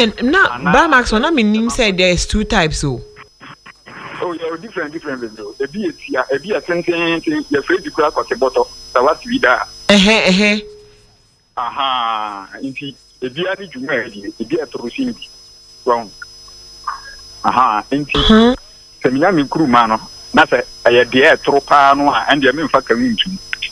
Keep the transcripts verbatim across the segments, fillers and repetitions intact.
And now, Bamax, when I mean, him said there's two types, so. Oh, yeah, different, different. A be a be a sentence, you're afraid to crack at the bottle. So what's with that? Eh, eh, Aha, if he a be a bit married, a be a trucing. Wrong. Aha, and Seminami Crumano, not a dear tropano, and the main factor into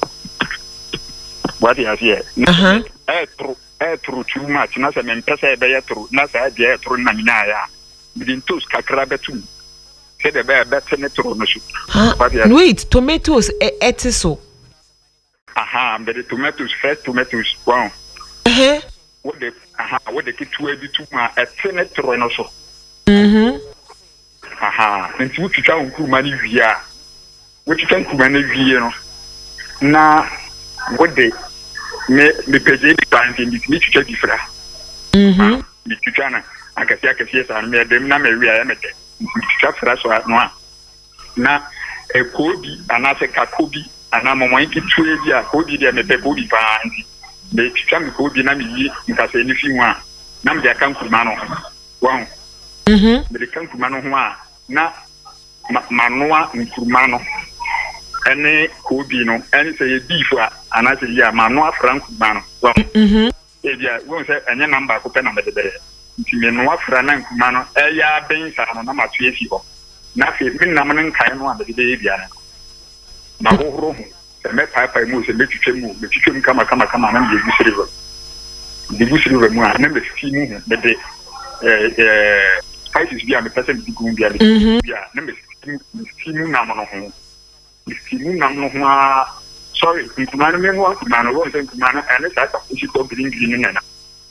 what he has here. Uh huh. Eh, true too much, not a man, Tessa, Beatru, not a dear Trunaminaya. Within two scacrabetum. Said a bear better netro. Wait, tomatoes, etiso. Aha, but the tomatoes, fresh tomatoes, wow. Uh huh. What the, aha, what the kid to a bit too much, a tenet renoso. Mm hmm. Aha, and what you can cook money via. What you can cook money via. Now, what they me me pay the client in this literature different. Mm hmm. The Tuchana, I can see I can see and me them na me we are met. Literature so no. Na e kobi anase kakobi ana mo wan ki tue bia kobi dia me pe kobi fa anti. The teacher me kobi na me yi nkase ni fi ho a. Na me dia kan kuma no. Wow. Mhm. Me kan kuma no ho a na manoa nkuruma no ene kobi no ene se ye beef a anase ya manoa frankuma no. Wow. Mhm. E bia won se enye number ko pe na me de be. Nti me no afra na nkuma no e ya ben sa no na ma tue fi ho. Na fe min na mun kai no ande de bia na hohoro ho me pai pai mu se me twetwe mu me twetwe mu kama kama kama na me gu silver de gu silver mu a na me fi mu me de eh eh spices bia me pese me gu bia bia na me fi mu na mo no ho me fi mu na mo ho a sorry nkuma no me ho nkuma no wo se nkuma no ene sa ta ko si ko green green na.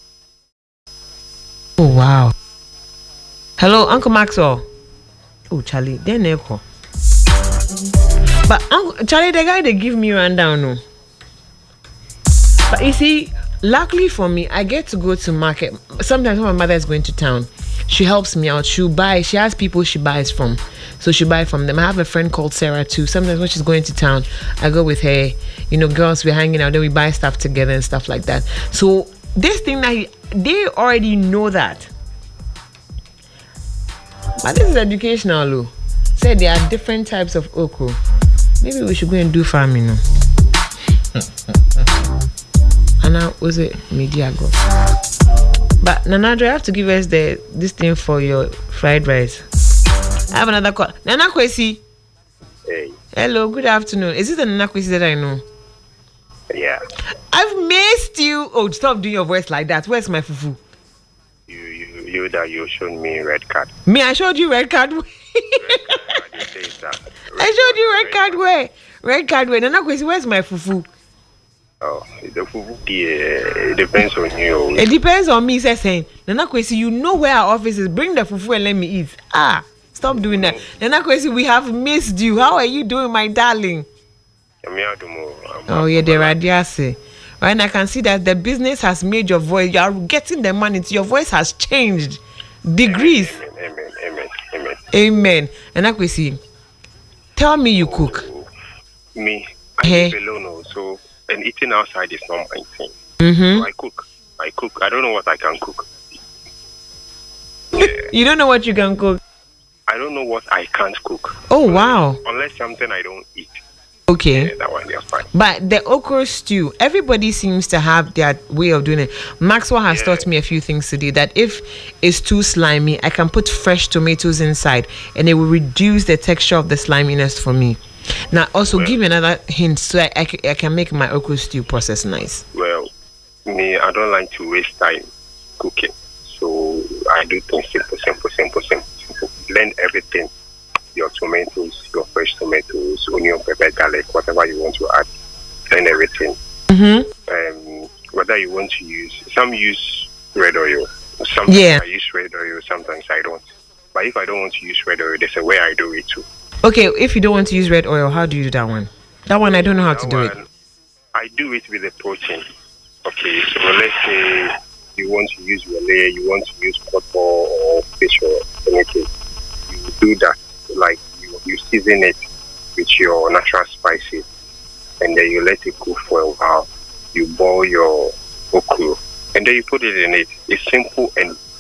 Oh wow. Hello, Uncle Maxwell. Oh, Charlie, then echo. But Uncle Charlie, the guy they give me rundown, no. But you see, luckily for me, I get to go to market. Sometimes when my mother is going to town, she helps me out. She'll buy. She has people she buys from, so she buy from them. I have a friend called Sarah too. Sometimes when she's going to town, I go with her. You know, girls, we're hanging out. Then we buy stuff together and stuff like that. So this thing that he, they already know that. But this is educational, though. Said there are different types of okra. Maybe we should go and do farming, no? And now, was it media go? But Nanadra, you have to give us the this thing for your fried rice. I have another call. Nana Kwesi. Hey. Hello, good afternoon. Is it the Nana Kwesi that I know? Yeah. I've missed you. Oh, stop doing your voice like that. Where's my fufu? You, you, you that you showed me red card. Me, I showed you red card. Red card. I showed you red card where? Red card where? Nana Kwesi, where's my fufu? Oh, the fufu, uh, it depends on you. It depends on me, says saying. Nana Kwesi, you know where our office is. Bring the fufu and let me eat. Ah, stop doing that. Nana Kwesi, we have missed you. How are you doing, my darling? Oh, yeah, the radiasi. Right, and I can see that the business has made your voice. You are getting the money. Your voice has changed degrees. Amen, amen, amen, amen. Amen. And I see. Tell me you cook. Me, I Hey. live alone, so and eating outside is not my thing. Mm-hmm. So I cook. I cook. I don't know what I can cook. Yeah. You don't know what you can cook. I don't know what I can't cook. Oh wow. Unless something I don't eat. Okay. Yeah, that one that's fine. But the okra stew, everybody seems to have their way of doing it. Maxwell has Yeah. taught me a few things today that if it's too slimy, I can put fresh tomatoes inside and it will reduce the texture of the sliminess for me. Now, also Well, give me another hint so I, I, c- I can make my okra stew process nice. Well, me, I don't like to waste time cooking. So I do things simple, simple, simple, simple, simple. Blend everything. Your tomatoes, your fresh tomatoes, onion, pepper, garlic, whatever you want to add. Blend everything. Mm-hmm. Um, whether you want to use, some use red oil. Sometimes Yeah. I use red oil, sometimes I don't. But if I don't want to use red oil, there's a way I do it too. Okay, if you don't want to use red oil, how do you do that one? That one, I don't know how to That do it. one, I do it with the protein. Okay, so let's say you want to use relay, you want to use cotton or fish or anything. You do that, like you, you season it with your natural spices, and then you let it cook for a while. You boil your okra, and then you put it in it. It's simple and